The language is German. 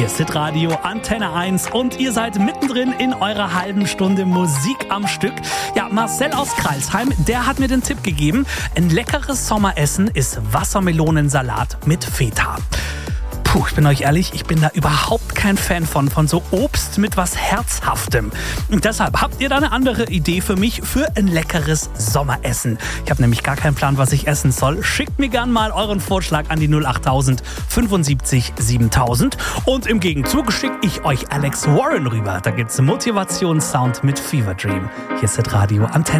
Hier ist Hitradio Antenne 1 und ihr seid mittendrin in eurer halben Stunde Musik am Stück. Ja, Marcel aus Crailsheim, der hat mir den Tipp gegeben, ein leckeres Sommeressen ist Wassermelonensalat mit Feta. Puh, ich bin euch ehrlich, ich bin da überhaupt kein Fan von so Obst mit was Herzhaftem. Und deshalb habt ihr da eine andere Idee für mich für ein leckeres Sommeressen. Ich habe nämlich gar keinen Plan, was ich essen soll. Schickt mir gern mal euren Vorschlag an die 08000 75 7000. Und im Gegenzug schicke ich euch Alex Warren rüber. Da gibt's Motivationssound mit Fever Dream. Hier ist das Radio Antenne.